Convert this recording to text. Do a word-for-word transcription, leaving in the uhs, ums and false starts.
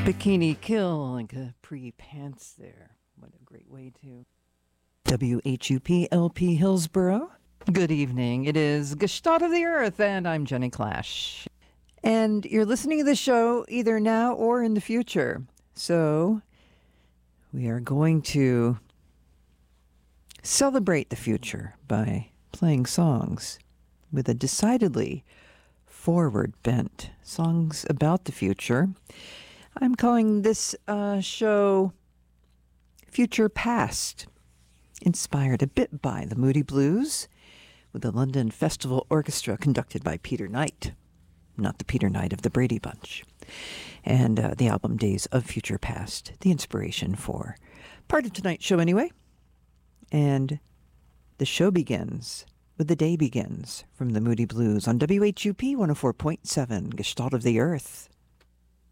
Bikini Kill and Capri Pants there. What a great way to. W H U P L P Hillsboro. Good evening. It is Gestalt of the Earth, and I'm Jenny Clash. And you're listening to the show either now or in the future. So we are going to celebrate the future by playing songs with a decidedly forward bent. Songs about the future. I'm calling this uh, show Future Past, inspired a bit by the Moody Blues, with the London Festival Orchestra conducted by Peter Knight, not the Peter Knight of the Brady Bunch, and uh, the album Days of Future Past, the inspiration for part of tonight's show anyway. And the show begins with The Day Begins from the Moody Blues on W H U P one oh four point seven, Gestalt of the Earth.